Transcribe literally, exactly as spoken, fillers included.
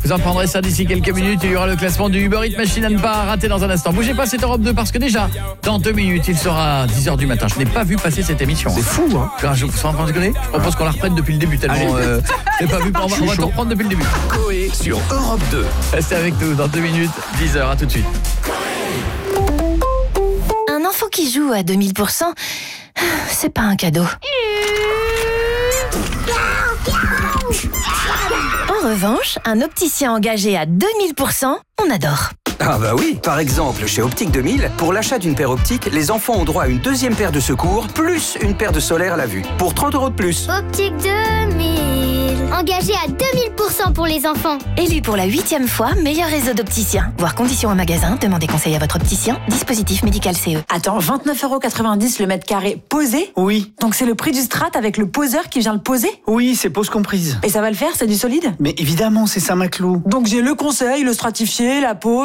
Vous entendrez ça d'ici quelques minutes. Il y aura le classement du Uber Eats Machine à ne pas rater dans un instant. Bougez pas, c'est Europe deux parce que déjà, dans deux minutes, il sera dix heures du matin. Je n'ai pas vu passer cette émission. C'est fou, hein. Alors, je vous en déconner. Je propose qu'on la reprenne depuis le début tellement euh, je n'ai pas vu. On va, on va tout reprendre depuis le début. Coé sur Europe deux. Restez avec nous dans deux minutes, dix heures. À tout de suite. Un enfant qui joue à deux mille pour cent, c'est pas un cadeau. En revanche, un opticien engagé à deux mille pour cent, on adore. Ah bah oui, par exemple, chez Optique deux mille, pour l'achat d'une paire optique, les enfants ont droit à une deuxième paire de secours, plus une paire de solaire à la vue, pour trente euros de plus. Optique deux mille. Engagé à deux mille pour cent pour les enfants. Élu pour la huitième fois meilleur réseau d'opticiens. Voir conditions en magasin, demandez conseil à votre opticien. Dispositif médical C E. Attends, vingt-neuf euros quatre-vingt-dix le mètre carré posé? Oui. Donc c'est le prix du strat avec le poseur qui vient le poser? Oui, c'est pause comprise. Et ça va le faire, c'est du solide? Mais évidemment, c'est Saint-Maclou. Donc j'ai le conseil, le stratifié, la pose...